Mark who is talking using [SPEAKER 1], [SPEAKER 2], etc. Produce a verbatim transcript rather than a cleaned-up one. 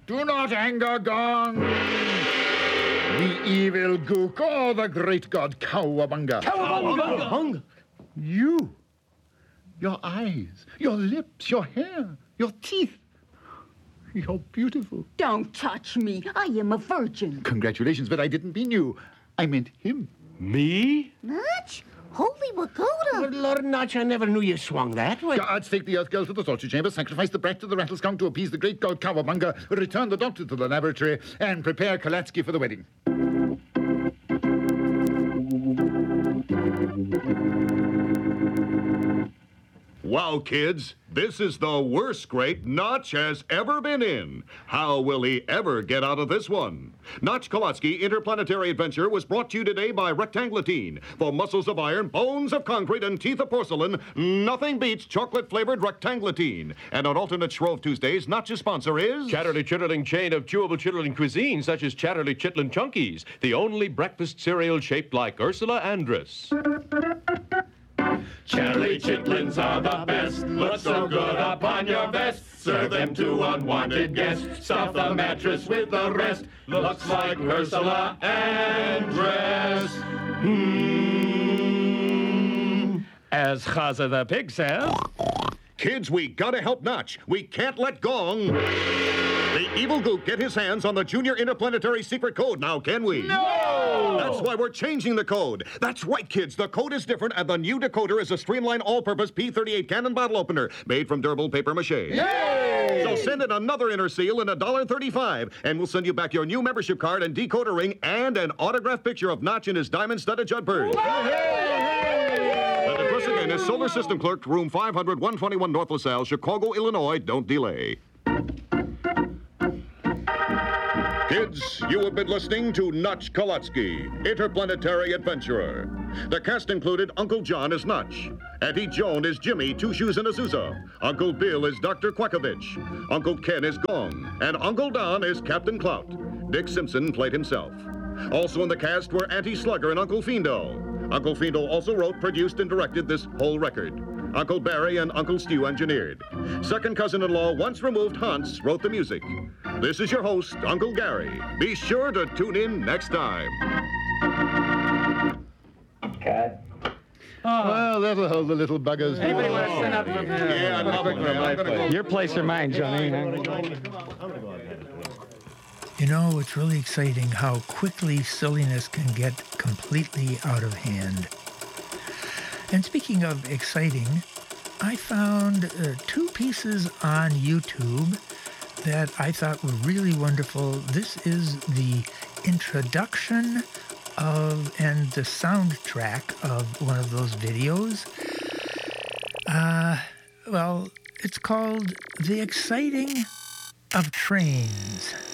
[SPEAKER 1] Do not anger Gong. The evil Gook, oh, the great god Cowabunga.
[SPEAKER 2] Cowabunga!
[SPEAKER 1] You, your eyes, your lips, your hair, your teeth. You're beautiful.
[SPEAKER 3] Don't touch me. I am a virgin.
[SPEAKER 1] Congratulations, but I didn't mean you. I meant him.
[SPEAKER 2] Me?
[SPEAKER 4] Notch? Holy Wagoda.
[SPEAKER 2] Good Lord, Notch, I never knew you swung that way.
[SPEAKER 1] Guards, take the Earth Girl to the torture chamber, sacrifice the brat to the rattleskunk to appease the great god Cowabunga, return the doctor to the laboratory, and prepare Kalatsky for the wedding.
[SPEAKER 5] Wow, kids, this is the worst scrape Notch has ever been in. How will he ever get out of this one? Notch Kolotsky Interplanetary Adventure was brought to you today by Rectanglatine. For muscles of iron, bones of concrete, and teeth of porcelain, nothing beats chocolate-flavored Rectanglatine. And on alternate Shrove Tuesdays, Notch's sponsor is...
[SPEAKER 6] Chatterley Chittering chain of chewable chittering cuisine, such as Chatterley Chitlin Chunkies, the only breakfast cereal shaped like Ursula Andress.
[SPEAKER 7] Chatterley Chitlins are the best. Look so good upon your vest. Serve them to unwanted guests. Stuff the mattress with the rest. Looks like Ursula Andress. Mm.
[SPEAKER 8] As Chaza the pig says...
[SPEAKER 5] Kids, we gotta help Notch. We can't let Gong. The evil Gook get his hands on the Junior Interplanetary Secret Code now, can we?
[SPEAKER 1] No!
[SPEAKER 5] That's why we're changing the code. That's right, kids. The code is different, and the new decoder is a streamlined all-purpose P thirty-eight cannon bottle opener made from durable paper mache.
[SPEAKER 1] Yay!
[SPEAKER 5] So send in another inner seal and a dollar thirty-five, and we'll send you back your new membership card and decoder ring and an autographed picture of Notch in his diamond-studded Juddpurse. The address again is Solar System Clerk, room five hundred, one twenty-one North LaSalle, Chicago, Illinois. Don't delay. Kids, you have been listening to Notch Kolotsky, Interplanetary Adventurer. The cast included Uncle John as Notch, Auntie Joan is Jimmy, Two Shoes and Azusa, Uncle Bill is Doctor Quackovich, Uncle Ken is Gong, and Uncle Don is Captain Clout. Dick Simpson played himself. Also in the cast were Auntie Slugger and Uncle Fiendo. Uncle Fiendo also wrote, produced, and directed this whole record. Uncle Barry and Uncle Stu engineered. Second cousin-in-law, once removed Hans, wrote the music. This is your host, Uncle Gary. Be sure to tune in next time.
[SPEAKER 9] Cut.
[SPEAKER 1] Oh. Well, that'll hold the little buggers.
[SPEAKER 8] Anybody want to stand up? For,
[SPEAKER 5] Yeah, I'd love it. I'm gonna go.
[SPEAKER 8] Your place or mine, Johnny?
[SPEAKER 10] You know, it's really exciting how quickly silliness can get completely out of hand. And speaking of exciting, I found uh, two pieces on YouTube that I thought were really wonderful. This is the introduction of and the soundtrack of one of those videos. Uh, well, it's called The Exciting of Trains.